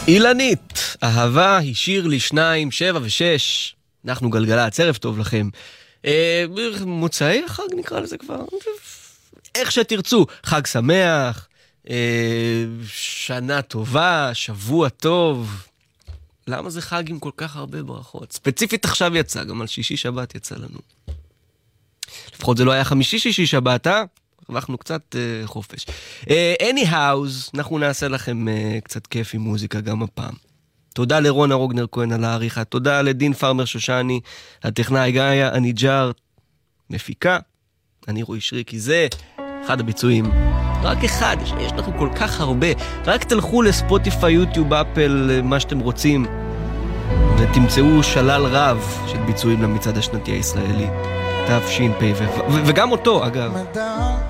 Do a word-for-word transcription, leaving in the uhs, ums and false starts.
אילנית, אהבה היא שיר לשניים, שבע ושש. אנחנו גלגלצ, ערב טוב לכם. אה, מוצאי החג נקרא לזה כבר. איך שתרצו, חג שמח, אה, שנה טובה, שבוע טוב. למה זה חג עם כל כך הרבה ברכות? ספציפית עכשיו יצא, גם על שישי שבת יצא לנו. לפחות זה לא היה חמישי שישי שבת, אה? הרווחנו קצת uh, חופש. Uh, anyhow, אנחנו נעשה לכם uh, קצת כיף עם מוזיקה גם הפעם. תודה לרונה רוגנר כהן על העריכה, תודה לדין פרמר שושני, הטכנאי גאיה, אני ג'אר, מפיקה, אני רועי שריקי, זה אחד הביצועים. רק אחד, יש, יש לכם כל כך הרבה. רק תלכו לספוטיפיי, יוטיוב, אפל, מה שאתם רוצים, ותמצאו שלל רב של ביצועים למצעד השנתי הישראלי. תשפ"ו, וגם אותו אגב.